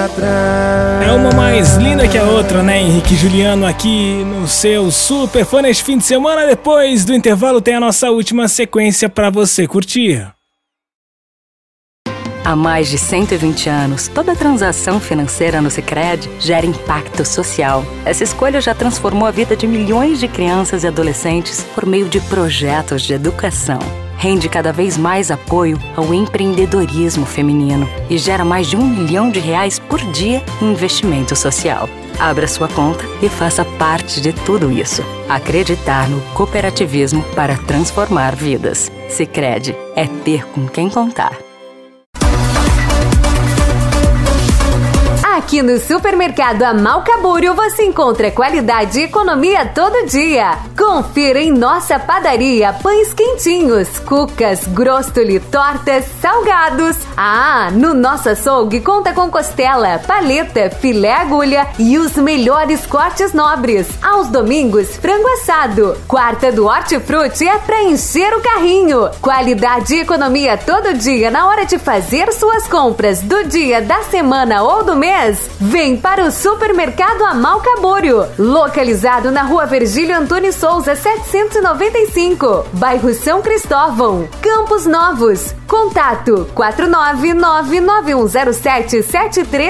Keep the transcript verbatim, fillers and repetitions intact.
pra trás. É uma mais linda que a outra, né? Henrique e Juliano aqui no seu Super Fã neste fim de semana. Depois do intervalo tem a nossa última sequência pra você curtir. Há mais de cento e vinte anos, toda transação financeira no Sicredi gera impacto social. Essa escolha já transformou a vida de milhões de crianças e adolescentes por meio de projetos de educação. Rende cada vez mais apoio ao empreendedorismo feminino e gera mais de um milhão de reais por dia em investimento social. Abra sua conta e faça parte de tudo isso. Acreditar no cooperativismo para transformar vidas. Sicredi é ter com quem contar. Aqui no Supermercado Amalca Búrio você encontra qualidade e economia todo dia. Confira em nossa padaria pães quentinhos, cucas, grostoli, tortas, salgados. Ah, no nosso açougue conta com costela, paleta, filé agulha e os melhores cortes nobres. Aos domingos, frango assado. Quarta do Hortifruti é pra encher o carrinho. Qualidade e economia todo dia na hora de fazer suas compras do dia, da semana ou do mês. Vem para o Supermercado Amalca Búrio, localizado na Rua Virgílio Antônio Souza, setecentos e noventa e cinco, bairro São Cristóvão, Campos Novos. Contato quatro nove nove nove um zero sete sete três